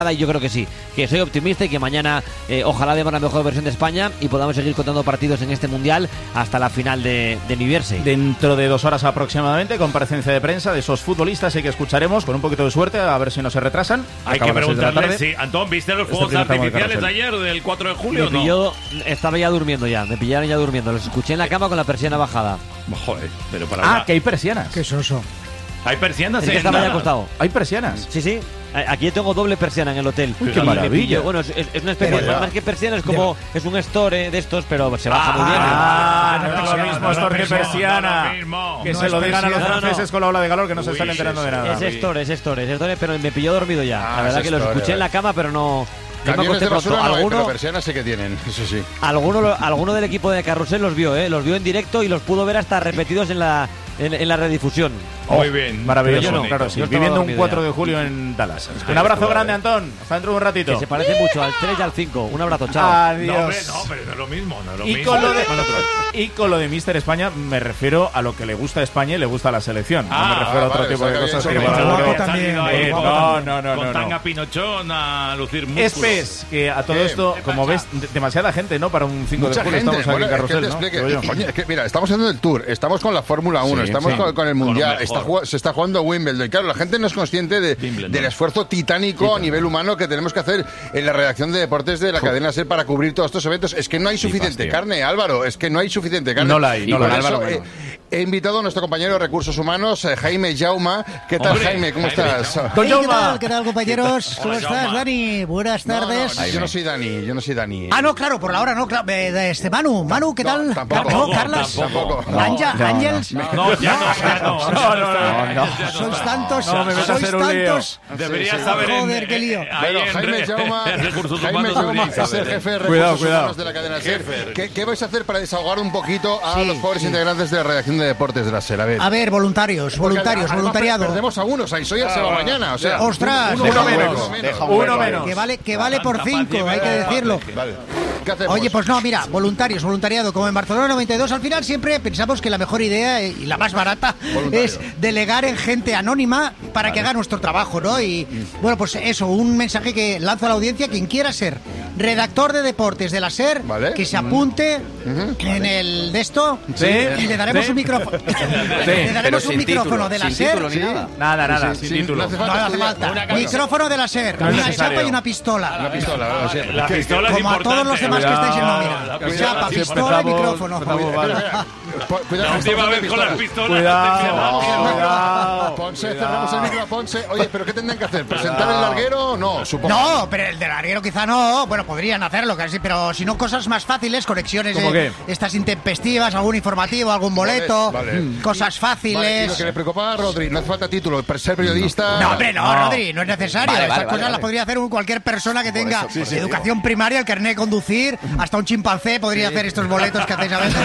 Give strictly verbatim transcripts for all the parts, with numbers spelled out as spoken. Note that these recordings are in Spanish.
Y yo creo que sí, que soy optimista y que mañana eh, ojalá demos la mejor versión de España y podamos seguir contando partidos en este Mundial hasta la final de, de New Jersey. Dentro de dos horas aproximadamente, comparecencia de prensa de esos futbolistas y que escucharemos con un poquito de suerte, a ver si no se retrasan. Hay que preguntarle, sí. Antón, ¿viste los fuegos este artificiales de ayer, del cuatro de julio? Me pilló, no? Estaba ya durmiendo ya, me pillaron ya durmiendo, los escuché en la cama con la persiana bajada. Joder, pero para Ah, una... que hay persianas. Qué soso. ¿Hay persianas? Es que estaba ya acostado. ¿Hay persianas? Sí, sí. Aquí yo tengo doble persiana en el hotel. Uy, qué maravilla. Bueno, es, es una especie de, más que persiana, es como es un store de estos, pero se baja ah, muy bien. Ah, no es lo mismo store que persiana. Que no se lo digan a los franceses no, no. con la ola de calor que no se Uy, están enterando es, de nada. Es store, es store, es store, pero me pilló dormido ya. Ah, la verdad que los store, escuché en la cama, pero no... No me acosté pronto. No, ¿Alguno, pero persianas sí que tienen, eso sí. Alguno, alguno del equipo de Carrusel los vio, ¿eh? Los vio en directo y los pudo ver hasta repetidos en la, en, en la redifusión. Oh, muy bien. Maravilloso, no, claro, sí. Yo Viviendo un cuatro ya. de julio en Dallas. Un abrazo grande, Antón. Hasta dentro de un ratito. Que se parece mucho al tres y al cinco. Un abrazo, chao. Adiós. No, hombre, no, pero no es lo mismo, no es lo y, mismo. con lo de, y con lo de Mister España me refiero a lo que le gusta a España y le gusta a la selección. Ah, no me refiero ah, a otro vale, tipo de saca cosas bien, que saca van a bien. ver. también, Eh, guapo no, también. no, no, Con no, tanga no. pinochón a lucir músculos. Es pes que a todo ¿Qué? esto, ¿Qué como pasa? ves, de- demasiada gente, ¿no? Para un cinco Mucha de julio gente. estamos aquí Bueno, en es que Carrusel, te ¿no? explique. Digo yo. Coño, es que, mira, estamos haciendo el Tour, estamos con la Fórmula uno, Sí, estamos sí. con, con el Mundial, mejor. está, jug- se está jugando Wimbledon. Y claro, la gente no es consciente de, Wimbledon. del esfuerzo titánico a nivel humano que tenemos que hacer en la redacción de deportes de la cadena SER para cubrir todos estos eventos. Es que no hay suficiente tío. carne, Álvaro, es que no hay suficiente carne. No la hay, y no la por hay, eso Álvaro, eh, menos. he invitado a nuestro compañero de Recursos Humanos, eh, Jaime Jauma. ¿Qué tal, Hombre, Jaime? ¿Cómo Jaime estás? Jauma. Don Hey, ¿Qué Jaume. tal, qué tal, compañeros? ¿Cómo Hola, estás, Jaume. Dani? Buenas No, no, tardes. yo no soy Dani, yo no soy Dani. Ah, no, claro, por la hora no, claro. Eh, de este Manu, Manu, ¿qué No, tal? tampoco. Car- no, Carlas. Tampoco. Anja, no, Ángels. No, ya no, ya no. No, no, no, no. Sois tantos, No me metas sois en un lío. tantos. Deberías Sí, sí. saber en- Joder, qué lío. eh, ahí Bueno, en Jaime re- Jauma, en recursos Jaime humanos Jauma deberías es el saber. jefe de recursos Cuidado, cuidado. humanos de la cadena SER. Jefe. ¿Qué, ¿Qué vais a hacer para desahogar un poquito a Sí, los pobres sí. integrantes de la redacción de deportes de la SER? A ver. A ver, voluntarios, Porque voluntarios, además voluntariado. Perdemos a uno, Sainz hoy se va mañana. O sea, Ostras, uno, Uno uno menos. menos. Uno menos. Que vale, que vale por Tanta cinco, paciencia, hay que vale. decirlo. Vale. ¿Qué hacemos? Oye, pues no, mira, voluntarios, voluntariado. Como en Barcelona noventa y dos, al final siempre pensamos que la mejor idea y la más barata Voluntario. es delegar en gente anónima para que haga nuestro trabajo, ¿no? Y bueno, pues eso, un mensaje que lanzo a la audiencia. Quien quiera ser redactor de deportes de la SER, Vale. que se apunte en el de esto Sí. y le daremos Sí. un micrófono. Le Pero daremos un sin micrófono título, de la sin SER. título ni nada. Nada, nada, Sí, sin sí, título. no hace No falta hace estudiar. falta. Una cosa. Micrófono de la SER, No es una necesario. chapa y una pistola. Una pistola, ¿verdad? Sí. La ¿Qué- pistola es Como a todos los importante. demás que estáis en Cuidado. nómina. La Chapa, pistola sí, pistola y empezamos, micrófono. empezamos, vale. Cu- Cuidado, La que última estamos vez con con las pistola. pistolas. Cuidado, atención. cuidado. Ponce, cerramos el micro a Ponce. Oye, ¿pero qué tendrían que hacer? ¿Presentar el larguero? No, supongo. No, pero el del larguero quizá no. Bueno, podrían hacerlo, casi, pero si no, cosas más fáciles, conexiones ¿Cómo eh, qué? estas intempestivas, algún informativo, algún boleto, Vale, vale. cosas Vale, y fáciles. lo que le preocupaba a Rodri, no hace falta título, para ser periodista. No, hombre, no, No. Rodri, no es necesario. Vale, Esas vale, cosas vale, las vale. podría hacer un- cualquier persona que tenga Sí, sí, educación primaria, el carnet de conducir, hasta un chimpancé podría hacer estos boletos que hacéis a veces.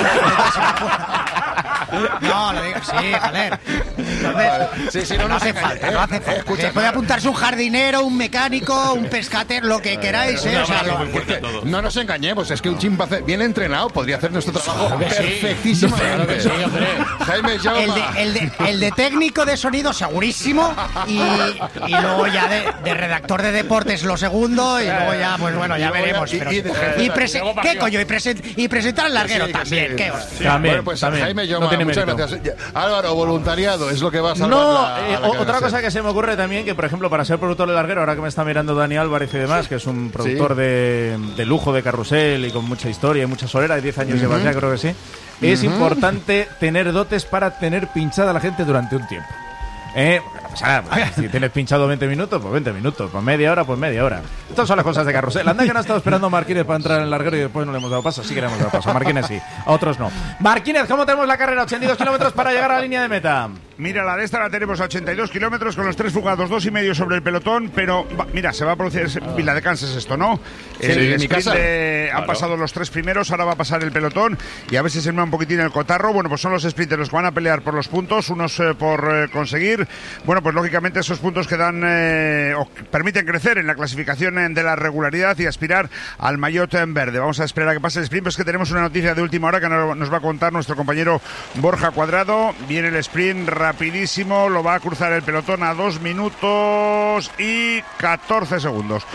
No, lo digo, sí, joder. Entonces, Vale. Sí, sí, no, no, no hace se falta, engañe, no eh. hace falta. Escucha, Eh, puede no. apuntarse un jardinero, un mecánico, un pescatero, lo que queráis, ¿eh? O sea, lo- Muy fuerte todo. No nos engañemos, es que un chimpancé bien entrenado podría hacer nuestro trabajo perfectísimamente. Jaime Jauma. El de, el, de, el de técnico de sonido segurísimo y, y luego ya de, de redactor de deportes lo segundo y luego ya, pues bueno, ya Y luego ya- veremos. y- pero- y de jefe. y prese- Luego para ¿Qué arriba. coño? Y, presen- y presentar al larguero Sí, que también. sí. ¿Qué hostia? También, Bueno, pues también. Jaime No Jauma, tiene muchas mérito. gracias. Ya, Álvaro, voluntariado es lo que va a salvar No, la- eh, a la o- cadena otra cosa SER. que se me ocurre también, que por ejemplo, para ser productor de larguero, ahora que me está mirando Dani Álvarez y demás, que es un productor de, de lujo de Carrusel y con mucha historia y mucha solera, de diez años llevas ya, creo que sí, es importante tener dotes para tener pinchada a la gente durante un tiempo. Eh, o sea, pues, si tienes pinchado veinte minutos, pues veinte minutos, pues media hora, pues media hora. Estas son las cosas de Carrusel. Anda que no ha estado esperando a Marquínez para entrar en el larguero y después no le hemos dado paso. Sí que le hemos dado paso. A Marquínez sí, a otros no. Marquínez, ¿cómo tenemos la carrera? ochenta y dos kilómetros para llegar a la línea de meta. Mira, la de esta la tenemos a ochenta y dos kilómetros con los tres fugados, dos y medio sobre el pelotón, pero va- mira, se va a producir ese- Vila de Kansas esto, ¿no? Sí, el en mi sprint casa. de- han Claro. pasado los tres primeros, ahora va a pasar el pelotón y a ver si se me un poquitín el cotarro. Bueno, pues son los sprinters los que van a pelear por los puntos, unos eh, por eh, conseguir. Bueno, pues pues lógicamente esos puntos que dan eh, o permiten crecer en la clasificación de la regularidad y aspirar al maillot en verde. Vamos a esperar a que pase el sprint, pero es que tenemos una noticia de última hora que nos va a contar nuestro compañero Borja Cuadrado. Viene el sprint rapidísimo, lo va a cruzar el pelotón a dos minutos y catorce segundos.